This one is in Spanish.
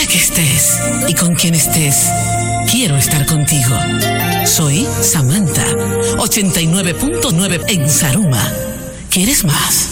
que estés y con quien estés, quiero estar contigo. Soy Samantha, 89.9 en Saruma. ¿Quieres más?